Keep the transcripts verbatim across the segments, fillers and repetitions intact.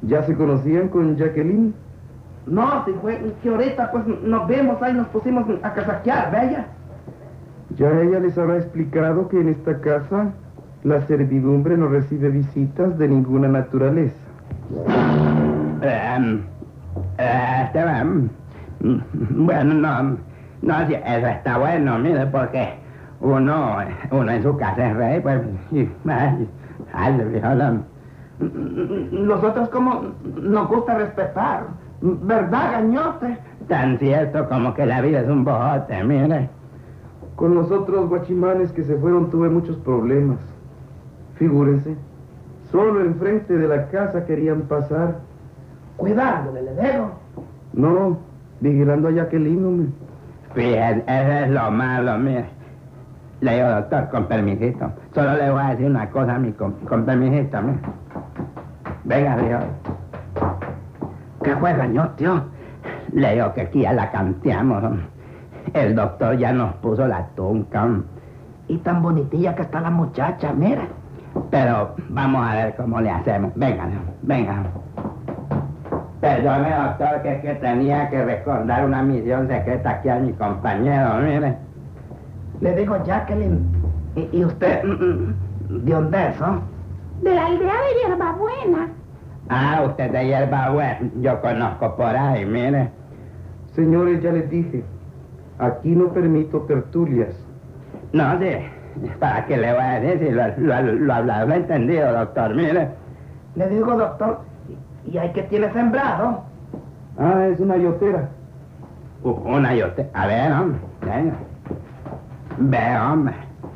¿Ya se conocían con Jacqueline? No, si fue que ahorita pues nos vimos ahí, nos pusimos a casaquear, ¿bella? Ya ella les habrá explicado que en esta casa la servidumbre no recibe visitas de ninguna naturaleza. Um, este, um, bueno, no, no, sí, eso está bueno, mire, porque uno, uno en su casa es rey, pues, y, ay, ay, viejo, nosotros como nos gusta respetar, ¿verdad, gañote? Tan cierto como que la vida es un bojote, mire. Con los otros guachimanes que se fueron tuve muchos problemas. Figúrense, solo enfrente de la casa querían pasar. Cuidándole, le digo. No, vigilando a Jacqueline, hombre. Fíjate, eso es lo malo, mire. Le digo, doctor, con permisito. Solo le voy a decir una cosa a mí, con, con permisito, mire. Venga, viejo. ¿Qué fue, gañote, tío? Le digo que aquí ya la canteamos, hombre. El doctor ya nos puso la tunca. Y tan bonitilla que está la muchacha, mira. Pero vamos a ver cómo le hacemos. Venga, venga. Perdone, doctor, que es que tenía que recordar una misión secreta aquí a mi compañero, mire. Le digo, Jacqueline, ¿y, y usted de dónde es, no? De la aldea de Hierbabuena. Ah, usted de Hierbabuena. Yo conozco por ahí, mire. Señores, ya les dije, aquí no permito tertulias. No, sí, ¿para qué le voy a decir? Si lo, lo, lo hablado, lo he entendido, doctor, mire. Le digo, doctor, ¿y hay que tiene sembrado? Ah, es una yotera. Uh, una yotera. A ver, hombre, venga. Ve, hombre.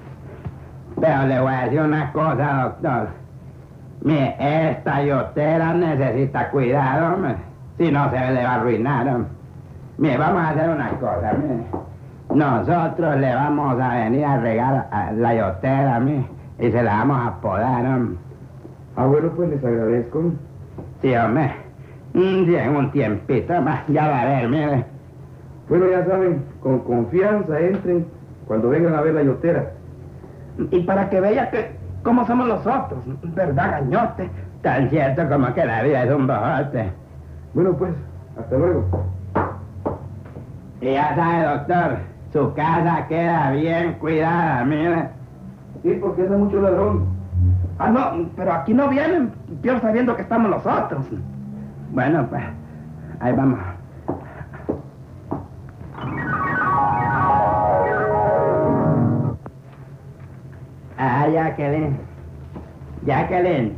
Pero le voy a decir una cosa, doctor. Mire, esta yotera necesita cuidado, hombre. Si no, se le va a arruinar, hombre. Mire, vamos a hacer una cosa, mire. Nosotros le vamos a venir a regar a la yotera, mire, y se la vamos a podar, hombre. Ah, bueno, pues les agradezco. Sí, hombre. Sí, en un tiempito más, ya va a ver, mire. Bueno, ya saben, con confianza entren cuando vengan a ver la yotera. Y para que vea que cómo somos nosotros, ¿verdad, gañote? Tan cierto como que la vida es un bojote. Bueno, pues, hasta luego. Y ya sabe, doctor, su casa queda bien cuidada, mire. Sí, porque es mucho ladrón. Ah, no, pero aquí no vienen, peor sabiendo que estamos nosotros. Bueno, pues, ahí vamos. Ah, Jacqueline. Jacqueline.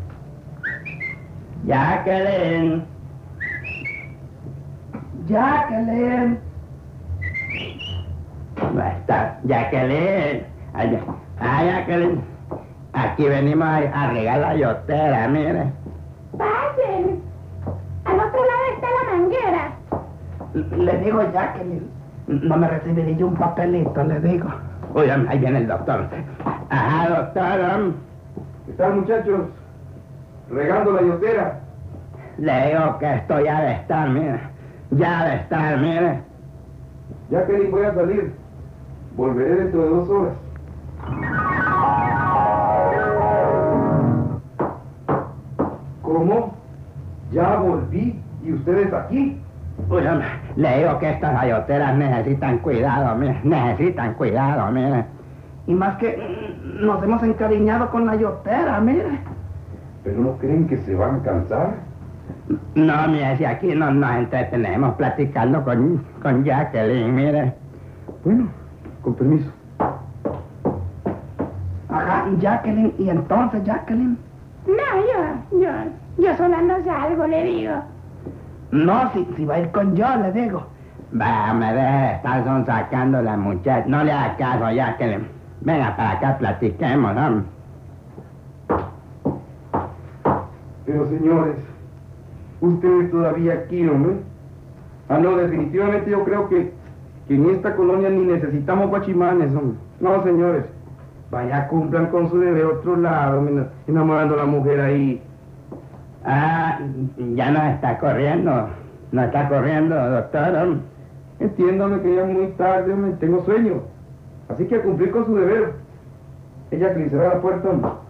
Jacqueline. Jacqueline. No está. Jacqueline. Ay, ah, Jacqueline. Aquí venimos a, a regar la yotera, mire. Pasen. Al otro lado está la manguera. Le digo, Jacqueline, no me recibiré yo un papelito, le digo. Uy, ahí viene el doctor. Ajá, doctor. ¿Qué tal, muchachos? Regando la yotera. Le digo que esto ya de estar, mire. Ya de estar, mire. Ya que voy a salir. Volveré dentro de dos horas. ¿Cómo? Ya volví y ustedes aquí. Uy, le digo que estas ayoteras necesitan cuidado, mire. Necesitan cuidado, mire. Y más que nos hemos encariñado con la yotera, mire. ¿Pero no creen que se van a cansar? No, mire, si aquí no nos entretenemos platicando con, con Jacqueline, mire. Bueno, con permiso. Ajá, Jacqueline, ¿y entonces, Jacqueline? No, yo, yo, yo solo ando algo, le digo. No, si, si va a ir con yo, le digo. Va, me deje de estar sacando la muchacha. No le haga caso, Jacqueline. Venga para acá, platiquemos, ¿no? Pero señores, ustedes todavía aquí, hombre. Ah, no, definitivamente yo creo que, que en esta colonia ni necesitamos guachimanes, hombre. No, señores, vaya, cumplan con su deber otro lado, hombre, enamorando a la mujer ahí. Ah, ya no está corriendo. No está corriendo, doctor, hombre. Entiéndame que ya es muy tarde, hombre, tengo sueño. Así que a cumplir con su deber. Ella que le cerró la puerta, hombre.